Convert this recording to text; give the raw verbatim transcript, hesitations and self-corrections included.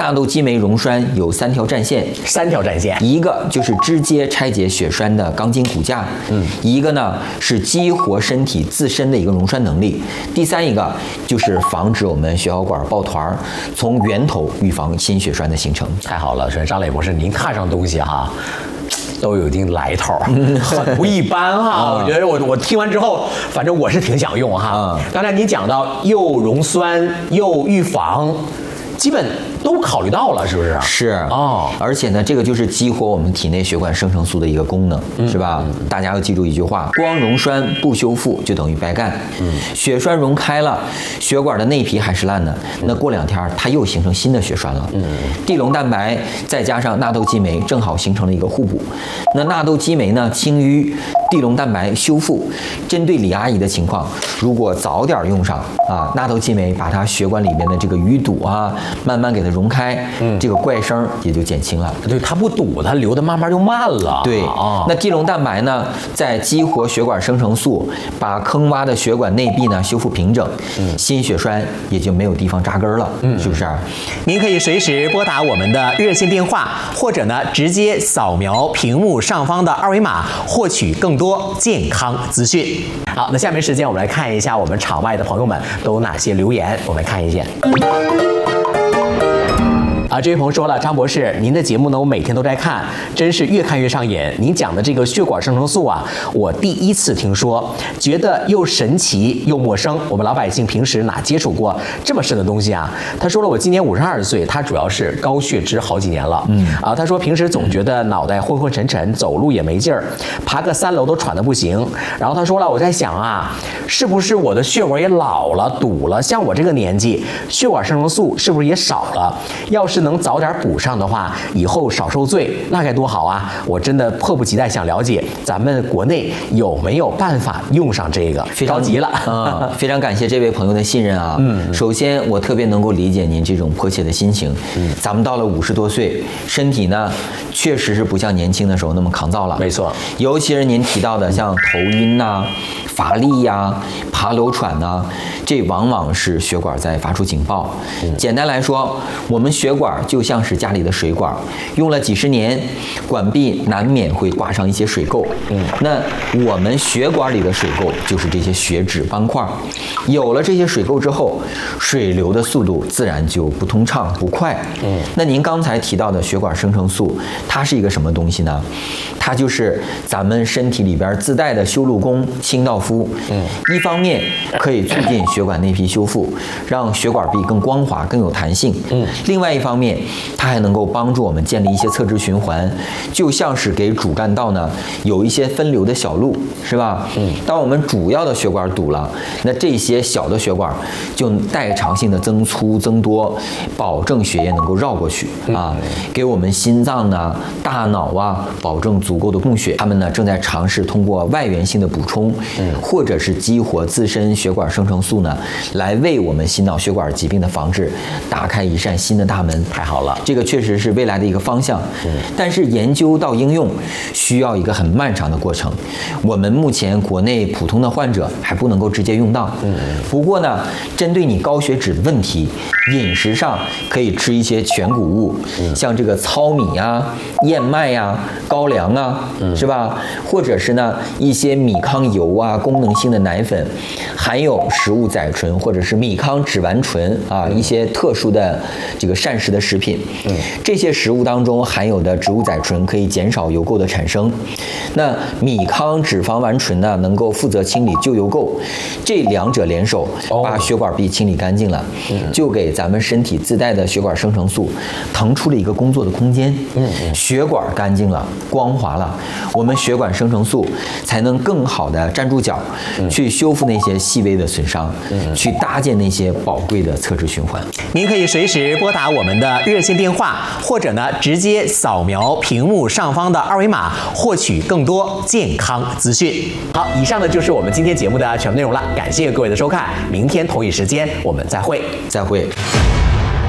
纳豆激酶溶栓有三条战线， 三条战线， 一个就是直接拆解血栓的钢筋骨架，嗯，一个呢是激活身体自身的一个溶栓能力，第三一个就是防止我们血小管抱团，从源头预防新血栓的形成。 太好了，所以张磊博士，您看上东西哈。都有一定来头，很不一般哈！我觉得我我听完之后，反正我是挺想用哈。刚才您讲到又溶栓又预防，基本都考虑到了，是不是？ 是哦， 而且呢，这个就是激活我们体内血管生成素的一个功能，嗯、是吧？嗯、大家要记住一句话：光溶栓不修复就等于白干。嗯，血栓溶开了，血管的内皮还是烂的，那过两天它又形成新的血栓了。嗯，地龙蛋白再加上纳豆激酶，正好形成了一个互补。那纳豆激酶呢，清淤，地龙蛋白修复。针对李阿姨的情况，如果早点用上啊，纳豆激酶把它血管里面的这个淤堵啊，慢慢给它溶开，嗯，这个怪声也就减轻了。 对，它不堵，它流的慢慢就慢了。 对，哦、那地龙蛋白呢，在激活血管生成素，把坑洼的血管内壁呢修复平整，嗯，新血栓也就没有地方扎根了，嗯，是不是？ 您可以随时拨打我们的热线电话，或者呢直接扫描屏幕上方的二维码，获取更多健康资讯。好，那下面时间我们来看一下我们场外的朋友们都有哪些留言，我们来看一下。啊，这位朋友说了，张博士，您的节目呢，我每天都在看，真是越看越上瘾。您讲的这个血管生成素啊，我第一次听说，觉得又神奇又陌生。我们老百姓平时哪接触过这么深的东西啊？他说了，我今年五十二岁，他主要是高血脂好几年了。嗯啊，他说平时总觉得脑袋昏昏沉沉，走路也没劲儿，爬个三楼都喘得不行。然后他说了，我在想啊，是不是我的血管也老了、堵了？像我这个年纪，血管生成素是不是也少了？要是能早点补上的话，以后少受罪，那该多好啊！我真的迫不及待想了解咱们国内有没有办法用上这个， 非常着急了啊！非常感谢这位朋友的信任啊！嗯，首先我特别能够理解您这种迫切的心情。嗯，咱们到了五十多岁，身体呢确实是不像年轻的时候那么抗造了。 没错， 尤其是您提到的像头晕呐、啊、乏力呀、啊、爬楼喘呐、啊，这往往是血管在发出警报。嗯、简单来说，我们血管就像是家里的水管，用了几十年，管壁难免会挂上一些水垢。嗯，那我们血管里的水垢就是这些血脂斑块，有了这些水垢之后，水流的速度自然就不通畅不快。嗯，那您刚才提到的血管生成素，它是一个什么东西呢？它就是咱们身体里边自带的修路工清道夫。嗯，一方面可以促进血管内皮修复，让血管壁更光滑、更有弹性。嗯，另外一方面，它还能够帮助我们建立一些侧支循环，就像是给主干道呢有一些分流的小路，是吧？嗯，当我们主要的血管堵了，那这些小的血管就代偿性的增粗增多，保证血液能够绕过去啊，给我们心脏呢、大脑啊保证足够的供血。他们呢正在尝试通过外源性的补充，嗯，或者是激活自身血管生成素呢，来为我们心脑血管疾病的防治打开一扇新的大门。 太好了， 这个确实是未来的一个方向。嗯，但是研究到应用需要一个很漫长的过程。我们目前国内普通的患者还不能够直接用到。嗯，不过呢，针对你高血脂的问题，饮食上可以吃一些全谷物，嗯、像这个糙米呀、燕麦呀、高粱啊，嗯、是吧？或者是呢一些米糠油啊、功能性的奶粉，含有食物甾醇或者是米糠脂烷醇啊，一些特殊的这个膳食的食品。嗯，这些食物当中含有的植物甾醇可以减少油垢的产生。那米糠脂肪烷醇呢，能够负责清理旧油垢，这两者联手把血管壁清理干净了，哦、就给咱们身体自带的血管生成素腾出了一个工作的空间。嗯，血管干净了，光滑了，我们血管生成素才能更好的站住脚，嗯、去修复那些细微的损伤，嗯、去搭建那些宝贵的侧支循环。 您可以随时拨打我们的热线电话，或者呢直接扫描屏幕上方的二维码，获取更多健康资讯。好，以上呢就是我们今天节目的全部内容了，感谢各位的收看，明天同一时间我们再会， 再会。